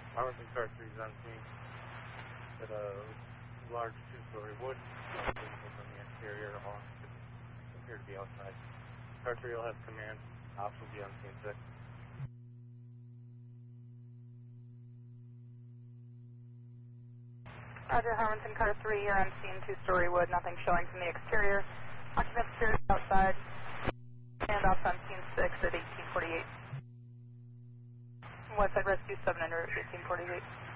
Harmington Car 3 is on scene at a large two-story wood from the exterior. All appear to be outside. Car 3 will have command. Ops will be on scene 6. Roger, Harmington Car 3 here on scene, two-story wood, nothing showing from the exterior. Occupants appear outside. Handoffs on scene 6 at 1848. Westside Rescue 7 under 1848.